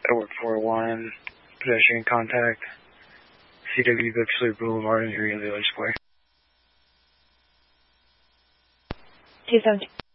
Edward 401, pedestrian contact, CW Bixley Boulevard, Area Village Square. 217.